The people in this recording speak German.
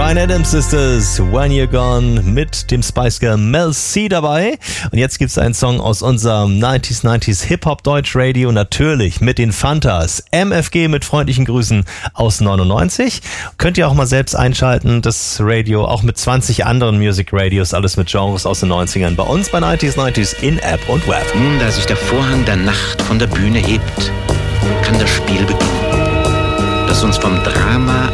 Bryan Adams ist es, When You're Gone, mit dem Spice Girl Mel C dabei. Und jetzt gibt's einen Song aus unserem 90s Hip-Hop Deutsch Radio, natürlich mit den Fantas. MFG mit freundlichen Grüßen aus 99. Könnt ihr auch mal selbst einschalten, das Radio, auch mit 20 anderen Music Radios, alles mit Genres aus den 90ern. Bei uns bei 90s in App und Web. Nun, da sich der Vorhang der Nacht von der Bühne hebt, kann das Spiel beginnen, das uns vom Drama